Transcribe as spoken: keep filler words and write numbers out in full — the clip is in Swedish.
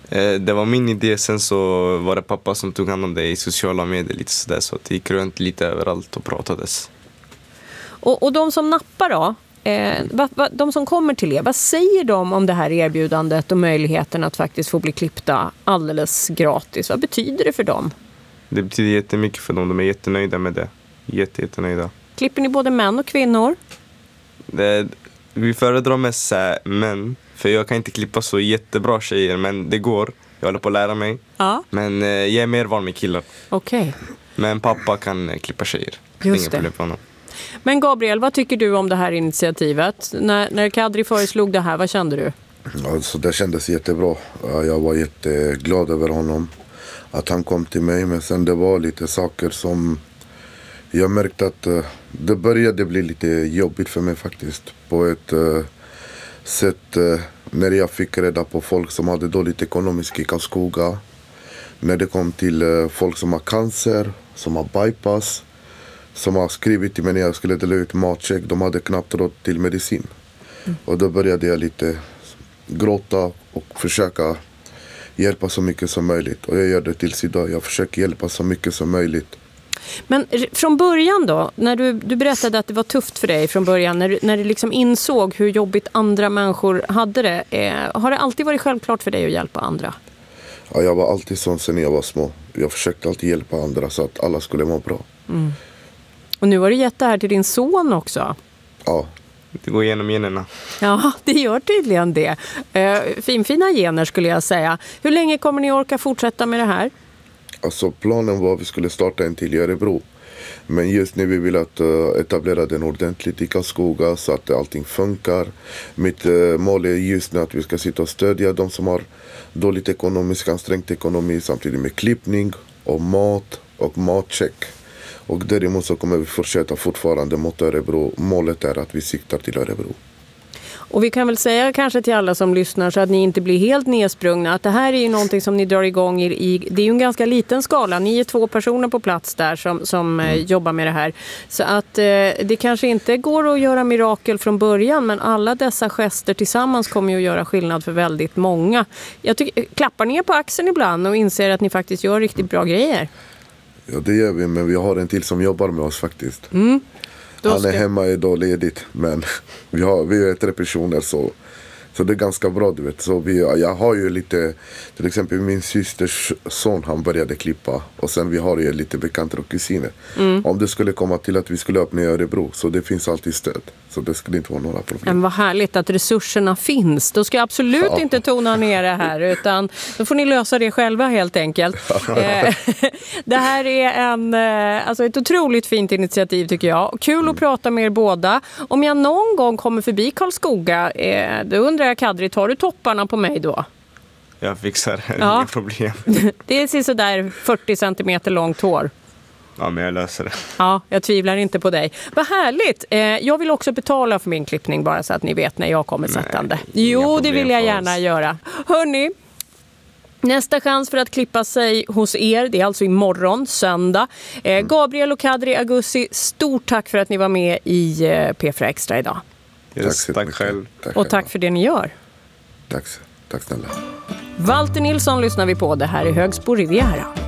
Eh, det var min idé, sen så var det pappa som tog hand om det i sociala medier lite sådär, så att det gick runt lite överallt och pratades. Och, och de som nappar då, eh, va, va, de som kommer till er, vad säger de om det här erbjudandet och möjligheten att faktiskt få bli klippta alldeles gratis? Vad betyder det för dem? Det betyder jättemycket för dem, de är jättenöjda med det. Jätte, jättenöjda. Klipper ni både män och kvinnor? Det, vi föredrar mest män, för jag kan inte klippa så jättebra tjejer, men det går. Jag håller på att lära mig. Ja. Men eh, jag är mer van med killar. Okej. Okay. Men pappa kan klippa tjejer. Just det. Men Gabriel, vad tycker du om det här initiativet? När, när Kadri föreslog det här, vad kände du? Alltså, det kändes jättebra. Jag var jätteglad över honom. Att han kom till mig. Men sen det var lite saker som jag märkte att uh, det började bli lite jobbigt för mig faktiskt. På ett uh, sätt uh, när jag fick reda på folk som hade dåligt ekonomiskt i Karlskoga. När det kom till uh, folk som har cancer, som har bypass. Som har skrivit till mig när jag skulle dela ut matcheck. De hade knappt råd till medicin. Mm. Och då började jag lite gråta och försöka hjälpa så mycket som möjligt. Och jag gör det tills idag. Jag försöker hjälpa så mycket som möjligt. Men från början då, när du, du berättade att det var tufft för dig från början, när du, när du liksom insåg hur jobbigt andra människor hade det, eh, har det alltid varit självklart för dig att hjälpa andra? Ja, jag var alltid sån sen jag var små. Jag försökte alltid hjälpa andra så att alla skulle må bra. Mm. Och nu har du gett det här till din son också. Ja. Det går igenom generna. Ja, det gör tydligen det. Eh, finfina gener skulle jag säga. Hur länge kommer ni orka fortsätta med det här? Alltså planen var att vi skulle starta en till i Örebro. Men just nu vi vill att uh, etablera den ordentligt i Karlskoga så att allting funkar. Mitt uh, mål är just nu att vi ska sitta och stödja de som har dåligt ekonomisk, ansträngt ekonomi samtidigt med klippning och mat och matcheck. Och däremot så kommer vi fortsätta fortfarande mot Örebro. Målet är att vi siktar till Örebro. Och vi kan väl säga kanske till alla som lyssnar så att ni inte blir helt nedsprungna att det här är ju någonting som ni drar igång i, det är ju en ganska liten skala. Ni är två personer på plats där som, som mm. jobbar med det här. Så att eh, det kanske inte går att göra mirakel från början, men alla dessa gester tillsammans kommer ju att göra skillnad för väldigt många. Jag tycker, klappar ni på axeln ibland och inser att ni faktiskt gör riktigt bra grejer? Ja, det gör vi, men vi har en till som jobbar med oss faktiskt. Mm. Han är ska... hemma idag ledigt, men vi, har, vi är tre personer så, så det är ganska bra, du vet. Så vi, jag har ju lite, till exempel min systers son, han började klippa. Och sen vi har ju lite bekanta och kusiner. Mm. Om det skulle komma till att vi skulle öppna i Örebro, så det finns alltid stöd. Så det skulle inte vara några problem. Men vad härligt att resurserna finns. Då ska jag absolut ja. inte tona ner det här, utan då får ni lösa det själva helt enkelt. Det här är en, alltså ett otroligt fint initiativ tycker jag. Kul mm. att prata med er båda. Om jag någon gång kommer förbi Karlskoga, då undrar jag, Kadri, tar du topparna på mig då? Jag fixar, ja. inga problem. Det är så där fyrtio centimeter långt hår. Ja, men jag löser det. Ja, jag tvivlar inte på dig. Vad härligt. Eh, jag vill också betala för min klippning bara så att ni vet när jag kommer sättande. Jo, det vill jag gärna göra. Hörrni, nästa chans för att klippa sig hos er, det är alltså imorgon, söndag. Eh, mm. Gabriel och Kadri Agussi, stort tack för att ni var med i eh, P fyra Extra idag. Yes, tack, tack själv. Tack och tack för det ni gör. Tack, tack snälla. Walter Nilsson lyssnar vi på. Det här är Högsbo Riviera.